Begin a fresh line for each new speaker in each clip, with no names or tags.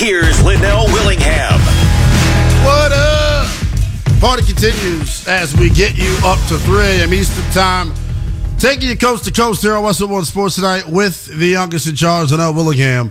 Here's Linnell Willingham.
What up? Party continues as we get you up to 3 a.m. Eastern Time. Taking you coast to coast here on Westwood One Sports tonight with the youngest in charge, Linnell Willingham.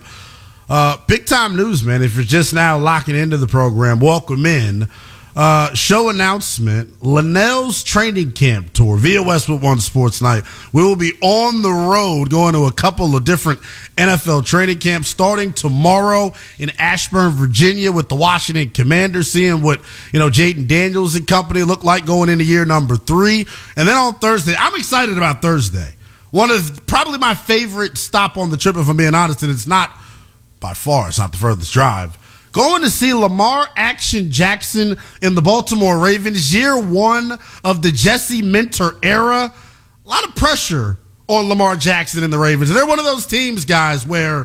Big time news, man. If you're just now locking into the program, welcome in. Show announcement, Linnell's training camp tour via Westwood One Sports Night. We will be on the road going to a couple of different NFL training camps starting tomorrow in Ashburn, Virginia with the Washington Commanders, seeing what, Jaden Daniels and company look like going into year number 3. And then on Thursday, I'm excited about Thursday. One of probably my favorite stop on the trip, if I'm being honest, and it's not by far, it's not the furthest drive. Going to see Lamar Action Jackson in the Baltimore Ravens, year 1 of the Jesse Minter era. A lot of pressure on Lamar Jackson and the Ravens. And they're one of those teams, guys, where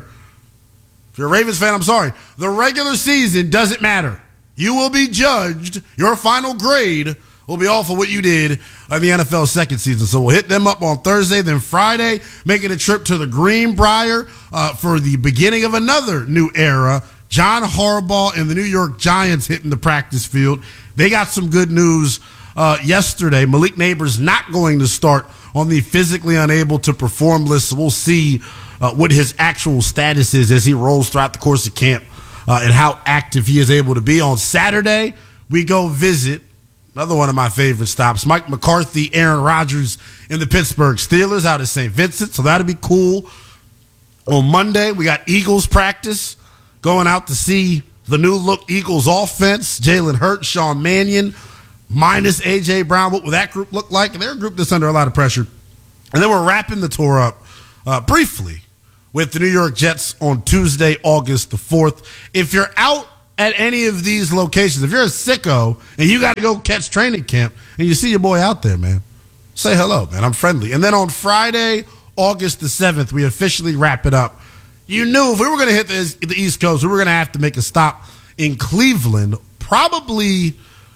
if you're a Ravens fan, I'm sorry, the regular season doesn't matter. You will be judged. Your final grade will be off of what you did in the NFL second season. So we'll hit them up on Thursday. Then Friday, making a trip to the Greenbrier for the beginning of another new era. John Harbaugh and the New York Giants hitting the practice field. They got some good news yesterday. Malik Nabers not going to start on the physically unable to perform list. So we'll see what his actual status is as he rolls throughout the course of camp and how active he is able to be. On Saturday, we go visit another one of my favorite stops, Mike McCarthy, Aaron Rodgers, and the Pittsburgh Steelers out at St. Vincent. So that'll be cool. On Monday, we got Eagles practice. Going out to see the new look Eagles offense, Jalen Hurts, Sean Mannion, minus A.J. Brown. What will that group look like? And they're a group that's under a lot of pressure. And then we're wrapping the tour up briefly with the New York Jets on Tuesday, August the 4th. If you're out at any of these locations, if you're a sicko and you got to go catch training camp and you see your boy out there, man, say hello, man. I'm friendly. And then on Friday, August the 7th, we officially wrap it up. You knew if we were going to hit the East Coast, we were going to have to make a stop in Cleveland. Probably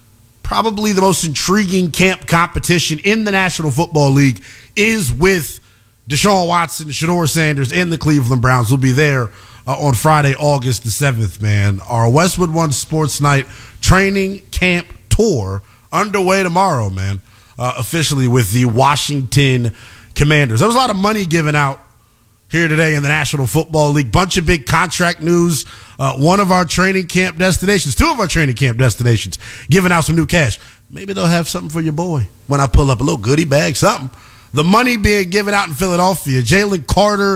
the most intriguing camp competition in the National Football League is with Deshaun Watson, Shedeur Sanders, and the Cleveland Browns. Will be there on Friday, August the 7th, man. Our Westwood One Sports Night training camp tour underway tomorrow, man, officially with the Washington Commanders. There was a lot of money given out here today in the National Football League. Bunch of big contract news. One of our training camp destinations, 2 of our training camp destinations, giving out some new cash. Maybe they'll have something for your boy when I pull up a little goodie bag, something. The money being given out in Philadelphia. Jalen Carter,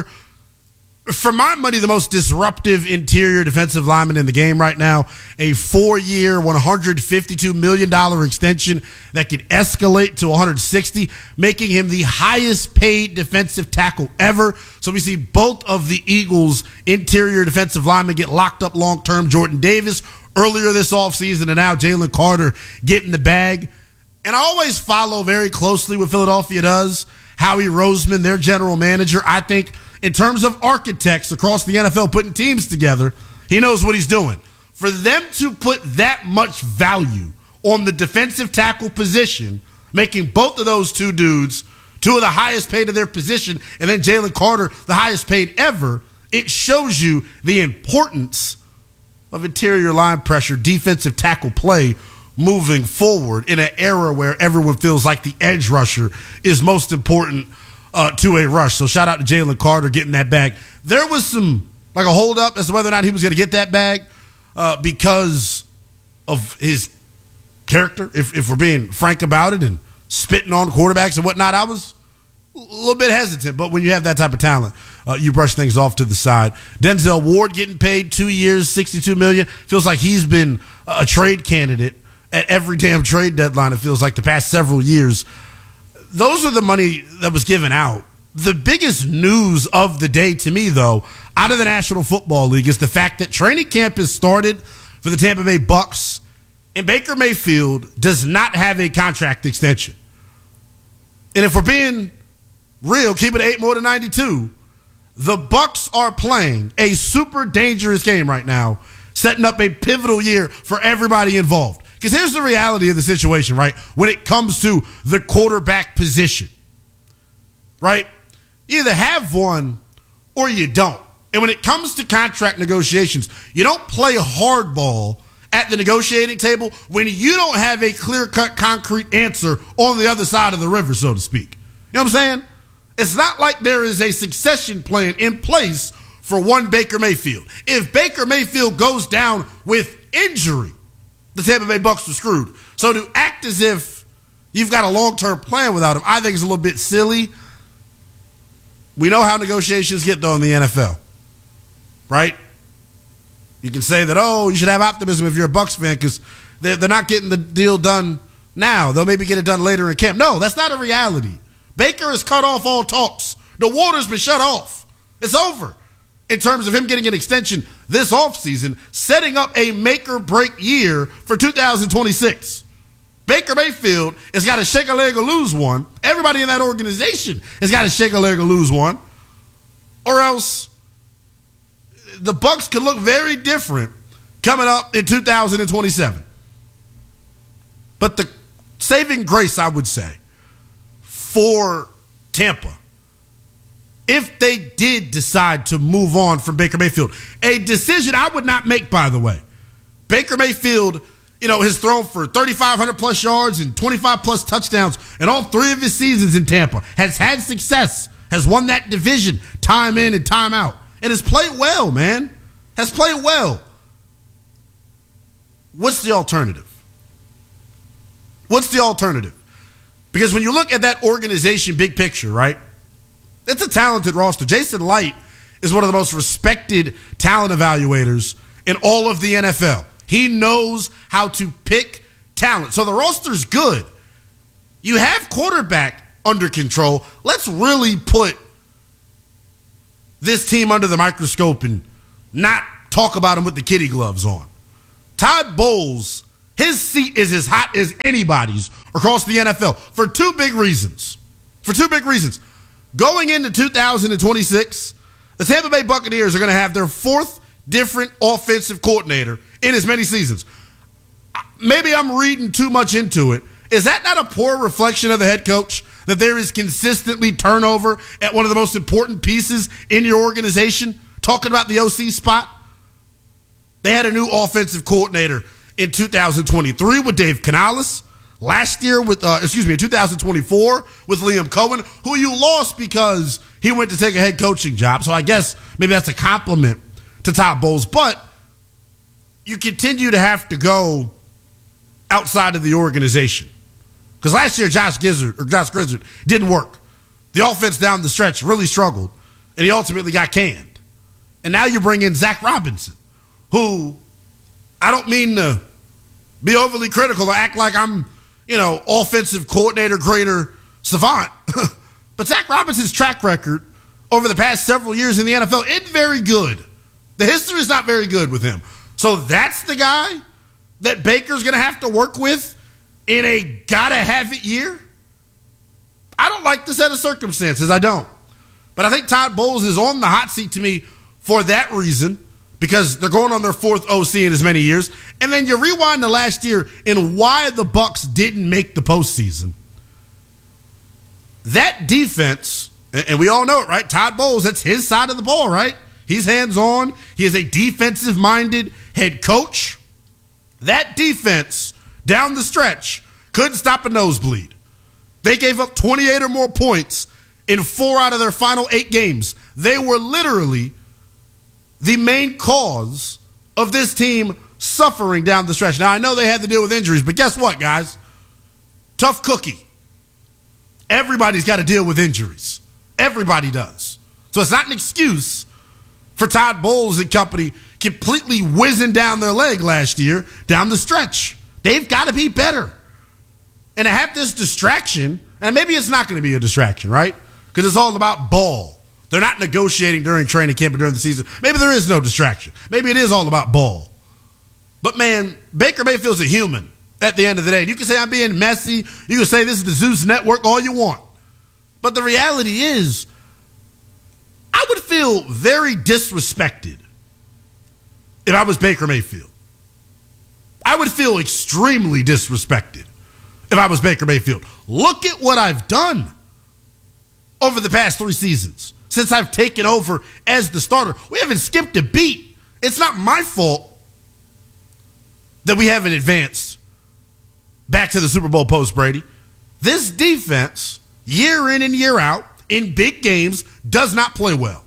for my money, the most disruptive interior defensive lineman in the game right now. A 4-year, $152 million extension that could escalate to $160, making him the highest paid defensive tackle ever. So we see both of the Eagles' interior defensive linemen get locked up long-term. Jordan Davis earlier this offseason, and now Jalen Carter getting the bag. And I always follow very closely what Philadelphia does. Howie Roseman, their general manager, I think in terms of architects across the NFL putting teams together, he knows what he's doing. For them to put that much value on the defensive tackle position, making both of those 2 dudes 2 of the highest paid of their position, and then Jalen Carter, the highest paid ever, it shows you the importance of interior line pressure, defensive tackle play moving forward in an era where everyone feels like the edge rusher is most important to a rush. So shout out to Jalen Carter getting that bag. There was some, like a hold up as to whether or not he was going to get that bag because of his character, if we're being frank about it, and spitting on quarterbacks and whatnot. I was a little bit hesitant, but when you have that type of talent, you brush things off to the side. Denzel Ward getting paid 2 years, $62 million. Feels like he's been a trade candidate at every damn trade deadline, it feels like, the past several years. Those are the money that was given out. The biggest news of the day to me, though, out of the National Football League is the fact that training camp has started for the Tampa Bay Bucks, and Baker Mayfield does not have a contract extension. And if we're being real, keep it 8 more than 92. The Bucks are playing a super dangerous game right now, setting up a pivotal year for everybody involved. Because here's the reality of the situation, right? When it comes to the quarterback position, right? You either have one or you don't. And when it comes to contract negotiations, you don't play hardball at the negotiating table when you don't have a clear-cut, concrete answer on the other side of the river, so to speak. You know what I'm saying? It's not like there is a succession plan in place for one Baker Mayfield. If Baker Mayfield goes down with injury, the Tampa Bay Bucs are screwed. So to act as if you've got a long-term plan without him, I think is a little bit silly. We know how negotiations get, though, in the NFL. Right? You can say that, oh, you should have optimism if you're a Bucs fan because they're not getting the deal done now. They'll maybe get it done later in camp. No, that's not a reality. Baker has cut off all talks. The water's been shut off. It's over in terms of him getting an extension this offseason, setting up a make-or-break year for 2026. Baker Mayfield has got to shake a leg or lose one. Everybody in that organization has got to shake a leg or lose one. Or else the Bucs could look very different coming up in 2027. But the saving grace, I would say, for Tampa, if they did decide to move on from Baker Mayfield, a decision I would not make, by the way. Baker Mayfield, has thrown for 3,500 plus yards and 25 plus touchdowns in all three of his seasons in Tampa, has had success, has won that division time in and time out. And has played well, man. Has played well. What's the alternative? What's the alternative? Because when you look at that organization, big picture, right? It's a talented roster. Jason Light is one of the most respected talent evaluators in all of the NFL. He knows how to pick talent. So the roster's good. You have quarterback under control. Let's really put this team under the microscope and not talk about him with the kitty gloves on. Todd Bowles, his seat is as hot as anybody's across the NFL for two big reasons. Going into 2026, the Tampa Bay Buccaneers are going to have their fourth different offensive coordinator in as many seasons. Maybe I'm reading too much into it. Is that not a poor reflection of the head coach? That there is consistently turnover at one of the most important pieces in your organization? Talking about the OC spot. They had a new offensive coordinator in 2023 with Dave Canales. Last year in 2024 with Liam Cohen, who you lost because he went to take a head coaching job. So I guess maybe that's a compliment to Todd Bowles. But you continue to have to go outside of the organization. Because last year, Josh Grizzard didn't work. The offense down the stretch really struggled, and he ultimately got canned. And now you bring in Zach Robinson, who I don't mean to be overly critical or act like I'm, offensive coordinator, greater savant. But Zach Robinson's track record over the past several years in the NFL isn't very good. The history is not very good with him. So that's the guy that Baker's going to have to work with in a gotta-have-it year? I don't like the set of circumstances. I don't. But I think Todd Bowles is on the hot seat to me for that reason, because they're going on their fourth OC in as many years. And then you rewind to last year and why the Bucs didn't make the postseason. That defense, and we all know it, right? Todd Bowles, that's his side of the ball, right? He's hands-on. He is a defensive-minded head coach. That defense down the stretch couldn't stop a nosebleed. They gave up 28 or more points in 4 out of their final 8 games. They were literally the main cause of this team suffering down the stretch. Now, I know they had to deal with injuries, but guess what, guys? Tough cookie. Everybody's got to deal with injuries. Everybody does. So it's not an excuse for Todd Bowles and company completely whizzing down their leg last year down the stretch. They've got to be better. And to have this distraction, and maybe it's not going to be a distraction, right? Because it's all about ball. They're not negotiating during training camp or during the season. Maybe there is no distraction. Maybe it is all about ball. But, man, Baker Mayfield's a human at the end of the day. You can say I'm being messy. You can say this is the Zeus Network, all you want. But the reality is, I would feel very disrespected if I was Baker Mayfield. I would feel extremely disrespected if I was Baker Mayfield. Look at what I've done over the past 3 seasons since I've taken over as the starter. We haven't skipped a beat. It's not my fault that we haven't advanced back to the Super Bowl post, Brady. This defense, year in and year out, in big games, does not play well.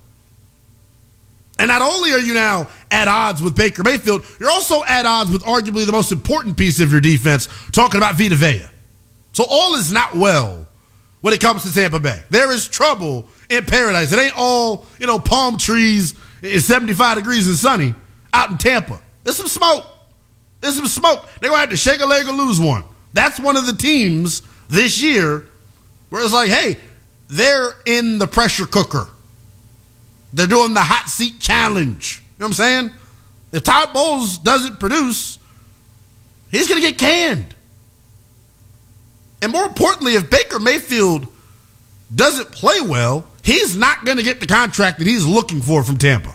And not only are you now at odds with Baker Mayfield, you're also at odds with arguably the most important piece of your defense, talking about Vita Vea. So all is not well when it comes to Tampa Bay. There is trouble in paradise. It ain't all, palm trees, it's 75 degrees and sunny out in Tampa. There's some smoke. They're going to have to shake a leg or lose one. That's one of the teams this year where it's like, hey, they're in the pressure cooker. They're doing the hot seat challenge. You know what I'm saying? If Todd Bowles doesn't produce, he's going to get canned. And more importantly, if Baker Mayfield doesn't play well, he's not going to get the contract that he's looking for from Tampa.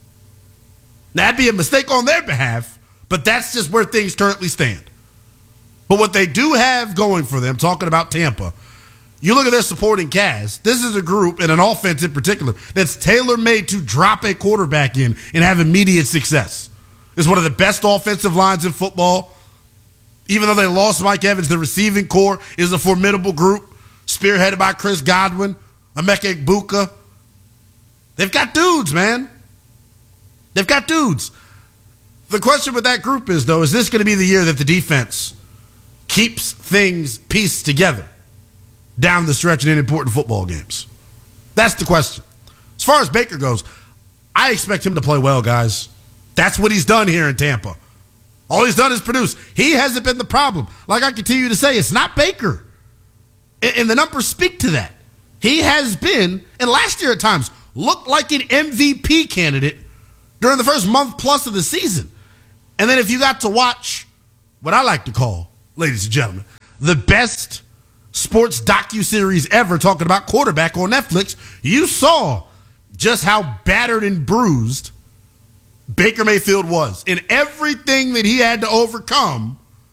Now, that'd be a mistake on their behalf, but that's just where things currently stand. But what they do have going for them, talking about Tampa, you look at their supporting cast. This is a group, and an offense in particular, that's tailor-made to drop a quarterback in and have immediate success. It's one of the best offensive lines in football. Even though they lost Mike Evans, the receiving core is a formidable group, spearheaded by Chris Godwin, Emeka Egbuka. They've got dudes, man. They've got dudes. The question with that group is, though, is this going to be the year that the defense keeps things pieced together down the stretch in important football games? That's the question. As far as Baker goes, I expect him to play well, guys. That's what he's done here in Tampa. All he's done is produce. He hasn't been the problem. Like I continue to say, it's not Baker. And the numbers speak to that. He has been, and last year at times, looked like an MVP candidate during the first month plus of the season. And then if you got to watch what I like to call, ladies and gentlemen, the best sports docuseries ever talking about quarterback on Netflix, you saw just how battered and bruised Baker Mayfield was in everything that he had to overcome,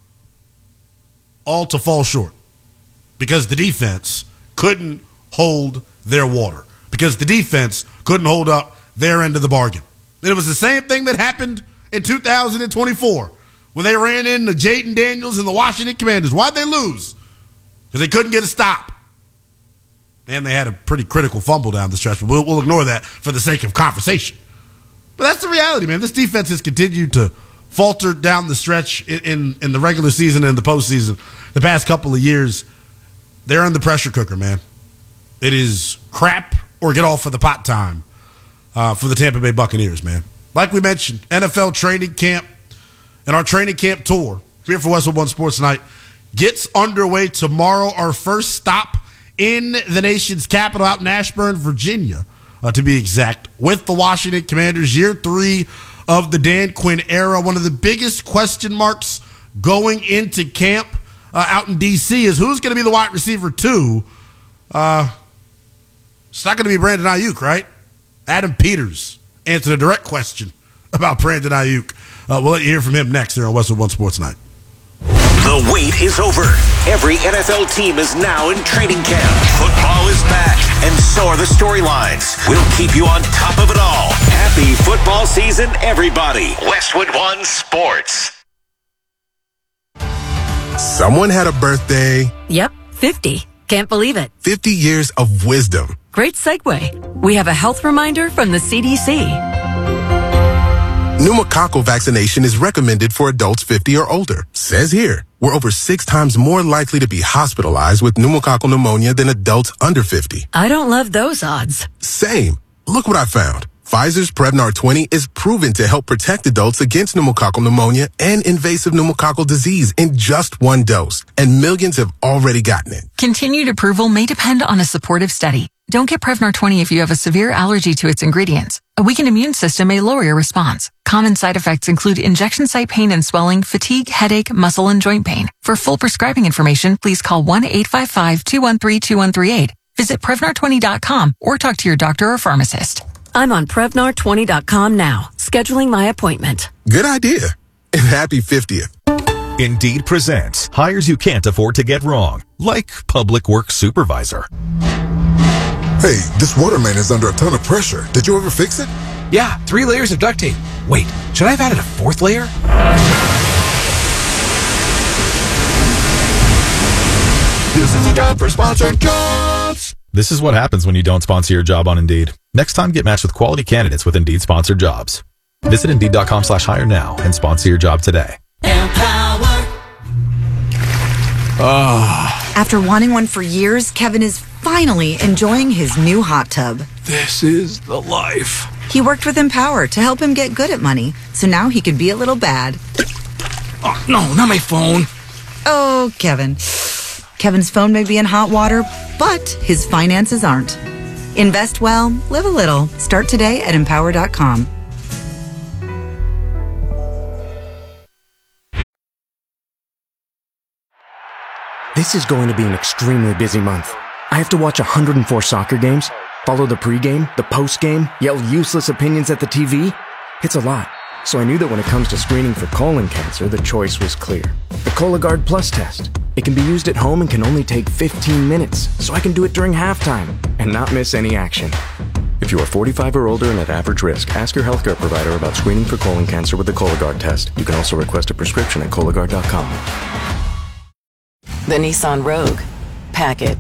all to fall short because the defense couldn't hold their water, because the defense couldn't hold up their end of the bargain. And it was the same thing that happened in 2024 when they ran into Jaden Daniels and the Washington Commanders. Why'd they lose? Because they couldn't get a stop. And they had a pretty critical fumble down the stretch, but we'll ignore that for the sake of conversation. But that's the reality, man. This defense has continued to falter down the stretch in the regular season and the postseason the past couple of years. They're in the pressure cooker, man. It is crap or get off of the pot time for the Tampa Bay Buccaneers, man. Like we mentioned, NFL training camp and our training camp tour here for Westwood One Sports Tonight gets underway tomorrow. Our first stop in the nation's capital out in Ashburn, Virginia, to be exact, with the Washington Commanders, year 3 of the Dan Quinn era. One of the biggest question marks going into camp out in D.C. is who's going to be the wide receiver 2. It's not going to be Brandon Ayuk, right? Adam Peters answered a direct question about Brandon Ayuk. We'll let you hear from him next here on Westwood One Sports Night.
The wait is over. Every NFL team is now in training camp. Football is back, and so are the storylines. We'll keep you on top of it all. Happy football season, everybody. Westwood One Sports.
Someone had a birthday.
Yep, 50. Can't believe it.
50 years of wisdom.
Great segue. We have a health reminder from the CDC.
Pneumococcal vaccination is recommended for adults 50 or older. Says here, we're over 6 times more likely to be hospitalized with pneumococcal pneumonia than adults under 50.
I don't love those odds.
Same. Look what I found. Pfizer's Prevnar 20 is proven to help protect adults against pneumococcal pneumonia and invasive pneumococcal disease in just 1 dose, and millions have already gotten it.
Continued approval may depend on a supportive study. Don't get Prevnar 20 if you have a severe allergy to its ingredients. A weakened immune system may lower your response. Common side effects include injection site pain and swelling, fatigue, headache, muscle, and joint pain. For full prescribing information, please call 1-855-213-2138. Visit Prevnar20.com or talk to your doctor or pharmacist.
I'm on Prevnar20.com now, scheduling my appointment.
Good idea. And happy 50th.
Indeed presents hires you can't afford to get wrong, like public works supervisor.
Hey, this water main is under a ton of pressure. Did you ever fix it?
Yeah, 3 layers of duct tape. Wait, should I have added a 4th layer?
This is a job for sponsored jobs.
This is what happens when you don't sponsor your job on Indeed. Next time, get matched with quality candidates with Indeed sponsored jobs. Visit Indeed.com/hire now and sponsor your job today.
After wanting one for years, Kevin is finally enjoying his new hot tub.
This is the life.
He worked with Empower to help him get good at money, so now he can be a little bad.
Oh, no, not my phone.
Oh, Kevin. Kevin's phone may be in hot water, but his finances aren't. Invest well, live a little. Start today at Empower.com.
This is going to be an extremely busy month. I have to watch 104 soccer games, follow the pregame, the postgame, yell useless opinions at the TV. It's a lot. So I knew that when it comes to screening for colon cancer, the choice was clear. The Cologuard Plus test. It can be used at home and can only take 15 minutes, so I can do it during halftime and not miss any action. If you are 45 or older and at average risk, ask your healthcare provider about screening for colon cancer with the Cologuard test. You can also request a prescription at Cologuard.com.
The Nissan Rogue. Pack it.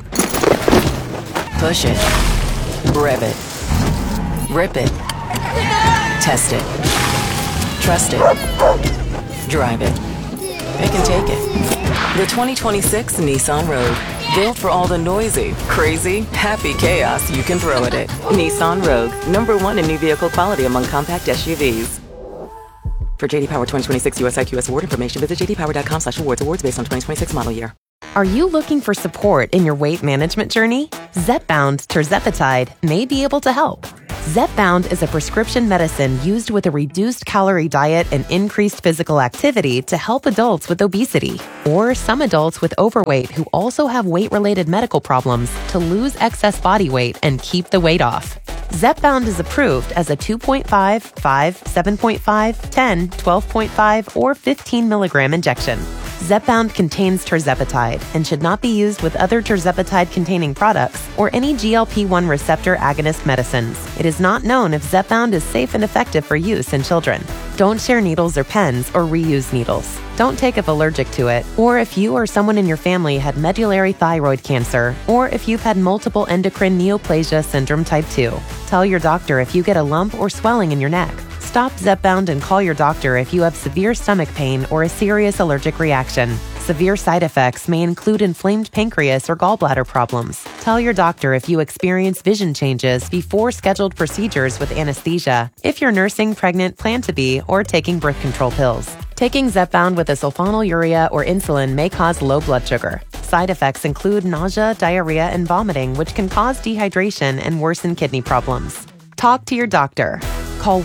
Push it. Rev it. Rip it. Test it. Trust it. Drive it. It can take it. The 2026 Nissan Rogue. Built for all the noisy, crazy, happy chaos you can throw at it. Nissan Rogue. #1 in new vehicle quality among compact SUVs. For JD Power 2026 US IQS award information, visit jdpower.com/awards. Awards based on 2026 model year.
Are you looking for support in your weight management journey? Zepbound tirzepatide may be able to help. Zepbound is a prescription medicine used with a reduced calorie diet and increased physical activity to help adults with obesity or some adults with overweight who also have weight-related medical problems to lose excess body weight and keep the weight off. Zepbound is approved as a 2.5, 5, 7.5, 10, 12.5, or 15 milligram injection. Zepbound contains tirzepatide and should not be used with other tirzepatide-containing products or any GLP-1 receptor agonist medicines. It is not known if Zepbound is safe and effective for use in children. Don't share needles or pens or reuse needles. Don't take if allergic to it, or if you or someone in your family had medullary thyroid cancer, or if you've had multiple endocrine neoplasia syndrome type 2. Tell your doctor if you get a lump or swelling in your neck. Stop Zepbound and call your doctor if you have severe stomach pain or a serious allergic reaction. Severe side effects may include inflamed pancreas or gallbladder problems. Tell your doctor if you experience vision changes before scheduled procedures with anesthesia, if you're nursing, pregnant, plan to be, or taking birth control pills. Taking Zepbound with a sulfonylurea or insulin may cause low blood sugar. Side effects include nausea, diarrhea, and vomiting, which can cause dehydration and worsen kidney problems. Talk to your doctor. Call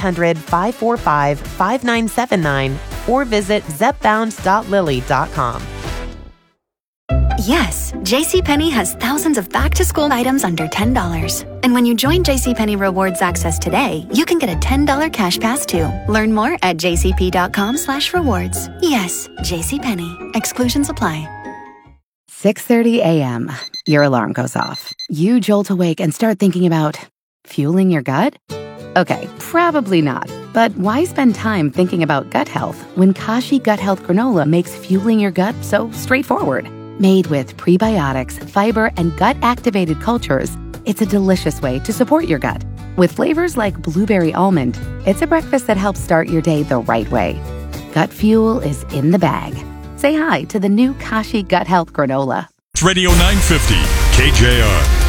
1-800-545-5979 or visit zepbound.lily.com.
Yes, JCPenney has thousands of back-to-school items under $10. And when you join JCPenney Rewards Access today, you can get a $10 cash pass too. Learn more at jcp.com/rewards. Yes, JCPenney. Exclusions apply.
6:30 a.m. Your alarm goes off. You jolt awake and start thinking about fueling your gut? Okay, probably not. But why spend time thinking about gut health when Kashi Gut Health Granola makes fueling your gut so straightforward? Made with prebiotics, fiber, and gut-activated cultures, it's a delicious way to support your gut. With flavors like blueberry almond, it's a breakfast that helps start your day the right way. Gut fuel is in the bag. Say hi to the new Kashi Gut Health Granola.
It's Radio 950, KJR.